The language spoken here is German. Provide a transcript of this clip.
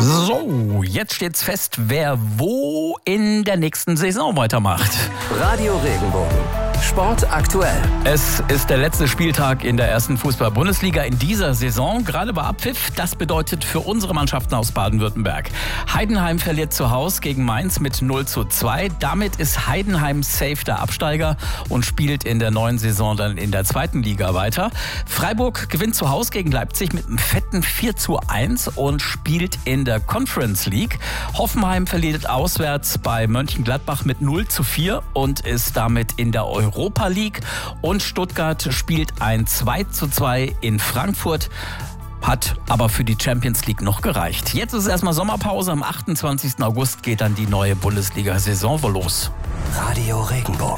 So, jetzt steht's fest, wer wo in der nächsten Saison weitermacht. Radio Regenbogen. Sport aktuell. Es ist der letzte Spieltag in der ersten Fußball-Bundesliga in dieser Saison. Gerade bei Abpfiff. Das bedeutet für unsere Mannschaften aus Baden-Württemberg: Heidenheim verliert zu Hause gegen Mainz mit 0:2. Damit ist Heidenheim safe der Absteiger und spielt in der neuen Saison dann in der zweiten Liga weiter. Freiburg gewinnt zu Hause gegen Leipzig mit einem fetten 4:1 und spielt in der Conference League. Hoffenheim verliert auswärts bei Mönchengladbach mit 0:4 und ist damit in der Europa League. Und Stuttgart spielt ein 2:2 in Frankfurt. Hat aber für die Champions League noch gereicht. Jetzt ist erstmal Sommerpause. Am 28. August geht dann die neue Bundesliga-Saison los. Radio Regenbogen.